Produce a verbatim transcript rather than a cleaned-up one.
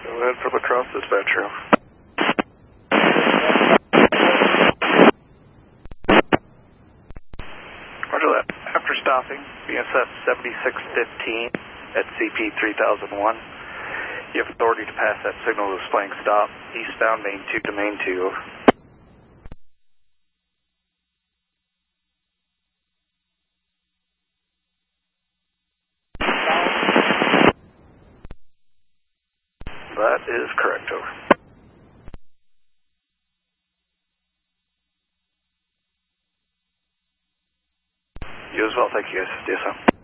Go ahead for La Crosse dispatcher. Roger that. After stopping, B S S seventy-six fifteen at C P three thousand one, you have authority to pass that signal displaying stop, eastbound main two to main two. That is correct, over. You as well, thank you guys. D S M.